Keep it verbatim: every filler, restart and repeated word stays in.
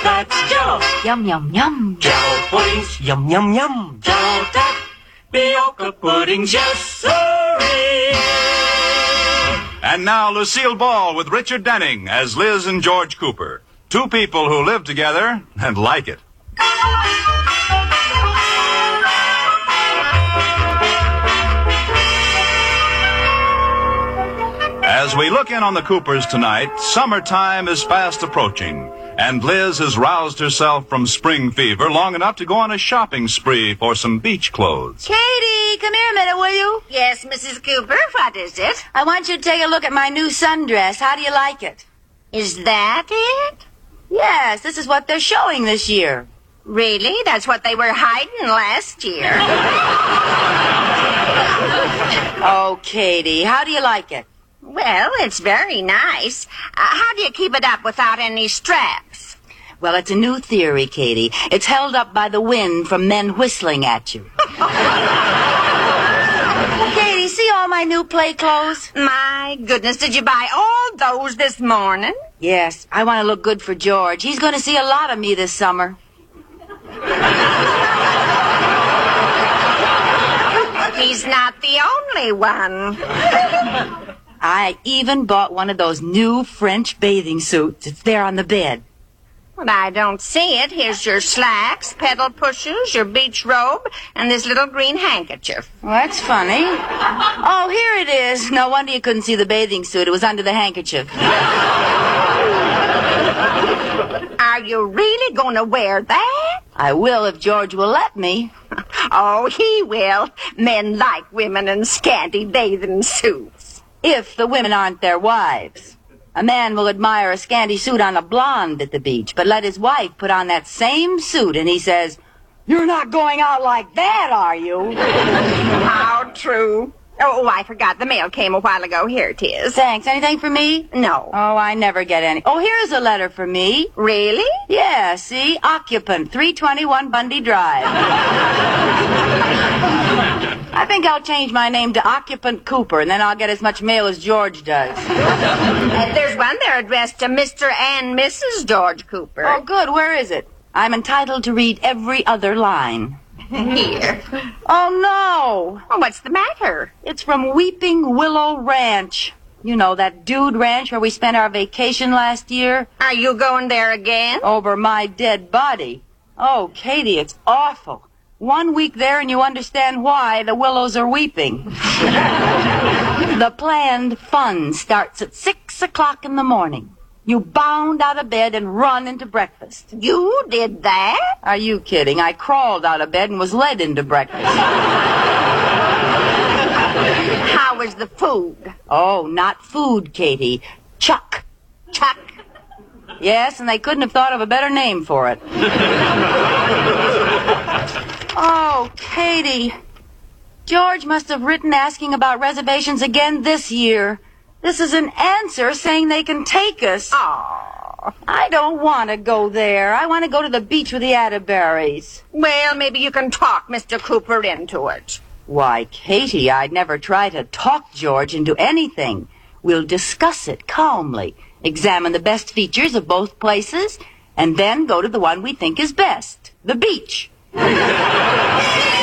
that's Jell-O. Yum, yum, yum. Jell-O puddings, Yum, yum, yum. Jell-O tapioca puddings, yes sirree. And now Lucille Ball with Richard Denning as Liz and George Cooper. Two people who live together and like it. As we look in on the Coopers tonight, summertime is fast approaching, and Liz has roused herself from spring fever long enough to go on a shopping spree for some beach clothes. Katie, come here a minute, will you? Yes, Missus Cooper, what is it? I want you to take a look at my new sundress. How do you like it? Is that it? Yes, this is what they're showing this year. Really? That's what they were hiding last year. Oh, Katie, how do you like it? Well, it's very nice. Uh, how do you keep it up without any straps? Well, it's a new theory, Katie. It's held up by the wind from men whistling at you. Katie, see all my new play clothes? My goodness, did you buy all those this morning? Yes, I want to look good for George. He's going to see a lot of me this summer. He's not the only one. I even bought one of those new French bathing suits. It's there on the bed. Well, I don't see it. Here's your slacks, pedal pushers, your beach robe, and this little green handkerchief. Well, that's funny. Oh, here it is. No wonder you couldn't see the bathing suit. It was under the handkerchief. Are you really going to wear that? I will if George will let me. Oh, he will. Men like women in scanty bathing suits. If the women aren't their wives. A man will admire a scanty suit on a blonde at the beach, but let his wife put on that same suit and he says, "You're not going out like that, are you?" How true. Oh, I forgot. The mail came a while ago. Here it is. Thanks. Anything for me? No. Oh, I never get any. Oh, here's a letter for me. Really? Yeah, see? Occupant, three twenty-one Bundy Drive. I think I'll change my name to Occupant Cooper, and then I'll get as much mail as George does. Uh, there's one there addressed to Mister and Missus George Cooper. Oh, good. Where is it? I'm entitled to read every other line. Here. Oh, no. Well, what's the matter? It's from Weeping Willow Ranch. You know, that dude ranch where we spent our vacation last year? Are you going there again? Over my dead body. Oh, Katie, it's awful. One week there and you understand why the willows are weeping. The planned fun starts at six o'clock in the morning. You bound out of bed and run into breakfast. You did that? Are you kidding? I crawled out of bed and was led into breakfast. How was the food? Oh, not food, Katie. Chuck. Chuck. Yes, and they couldn't have thought of a better name for it. Oh, Katie. George must have written asking about reservations again this year. This is an answer saying they can take us. Oh. I don't want to go there. I want to go to the beach with the Atterberries. Well, maybe you can talk Mister Cooper into it. Why, Katie, I'd never try to talk George into anything. We'll discuss it calmly, examine the best features of both places, and then go to the one we think is best, the beach.